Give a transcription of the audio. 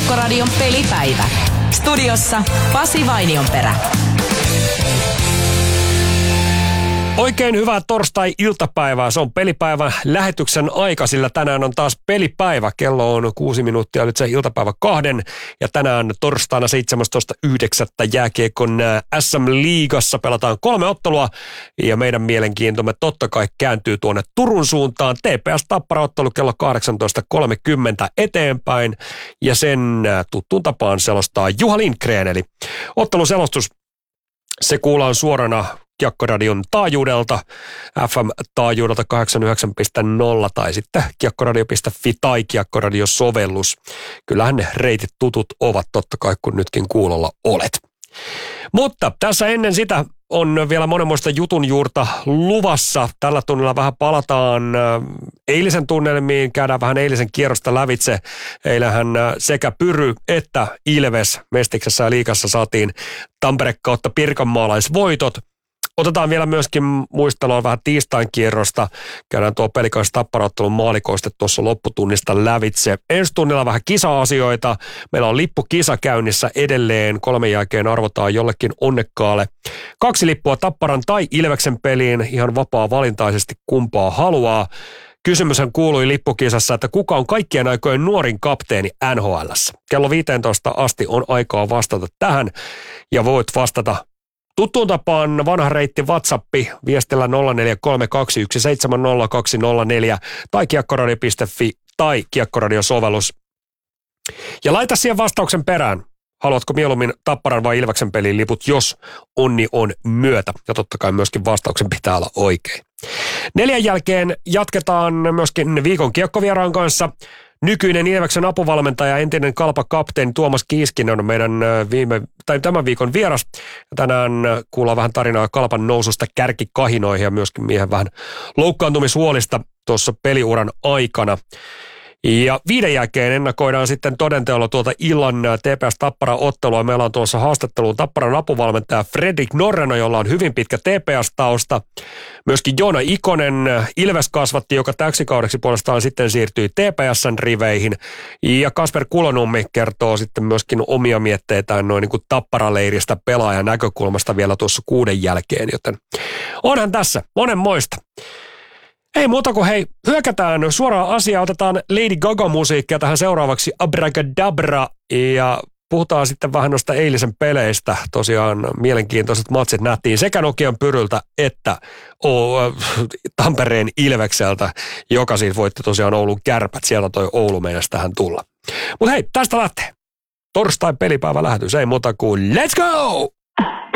Kiekkoradion pelipäivä. Studiossa Pasi Vainionperä. Oikein hyvää torstai-iltapäivää. Se on pelipäivän lähetyksen aika, sillä tänään on taas pelipäivä. Kello on 6 minuuttia nyt se iltapäivä 2. Ja tänään torstaina 17.9. jääkiekon SM-liigassa pelataan 3 ottelua. Ja meidän mielenkiintomme totta kai kääntyy tuonne Turun suuntaan. TPS-Tappara-ottelu kello 18.30 eteenpäin. Ja sen tuttuun tapaan selostaa Juha Lindgren. Eli otteluselostus, se kuullaan suorana Kiekkoradion taajuudelta, FM-taajuudelta 89.0 tai sitten kiekkoradio.fi tai Kiekkoradio-sovellus. Kyllähän ne reitit tutut ovat totta kai, kun nytkin kuulolla olet. Mutta tässä ennen sitä on vielä monenmoista jutun juurta luvassa. Tällä tunnilla vähän palataan eilisen tunnelmiin, käydään vähän eilisen kierrosta lävitse. Eilähän sekä Pyry että Ilves Mestiksessä ja liigassa saatiin Tampere kautta pirkanmaalaisvoitot. Otetaan vielä myöskin muistelua vähän tiistain kierrosta. Käydään tuo Pelikaisen Tappara-ottelun maalikoiste tuossa lopputunnista lävitse. Ensi tunnilla vähän kisa-asioita. Meillä on lippukisa käynnissä edelleen. 3 jälkeen arvotaan jollekin onnekkaalle 2 lippua Tapparan tai Ilveksen peliin. Ihan vapaa-valintaisesti kumpaa haluaa. Kysymyshän kuului lippukisassa, että kuka on kaikkien aikojen nuorin kapteeni NHL:ssä. Kello 15 asti on aikaa vastata tähän ja voit vastata tuttuun tapaan vanha reitti WhatsAppi, viestillä 0432170204 tai kiekkoradio.fi tai Kiekkoradio-sovellus. Ja laita siihen vastauksen perään. Haluatko mieluummin Tapparan vai Ilveksen peliin liput, jos onni on myötä. Ja totta kai myöskin vastauksen pitää olla oikein. 4 jälkeen jatketaan myöskin viikon kiekkovieraan kanssa. Nykyinen Ilveksen apuvalmentaja, entinen Kalpa-kapteeni Tuomas Kiiskinen on meidän tämän viikon vieras. Tänään kuullaan vähän tarinaa Kalpan noususta kärkikahinoihin ja myöskin miehen vähän loukkaantumishuolista tuossa peliuran aikana. Ja 5 jälkeen ennakoidaan sitten todenteolla tuolta illan TPS-Tappara-ottelua. Meillä on tuossa haastatteluun Tapparan apuvalmentaja Fredrik Norrena, jolla on hyvin pitkä TPS-tausta. Myöskin Joona Ikonen, Ilves-kasvatti, joka täksi kaudeksi puolestaan sitten siirtyi TPS:n riveihin. Ja Kasper Kulonummi kertoo sitten myöskin omia mietteitään noin niin kuin Tappara-leiristä pelaajan näkökulmasta vielä tuossa 6 jälkeen. Joten onhan tässä monenmoista. Ei muuta kuin hei, hyökätään suoraan asiaan, otetaan Lady Gaga-musiikkia tähän seuraavaksi Abracadabra ja puhutaan sitten vähän noista eilisen peleistä. Tosiaan mielenkiintoiset matsit nähtiin sekä Nokian Pyryltä että Tampereen Ilvekseltä, joka siis voitti tosiaan Oulun Kärpät. Sieltä toi Oulu meinasi tähän tulla. Mutta hei, tästä lähtee. Torstai pelipäivä lähetys, ei muuta kuin let's go!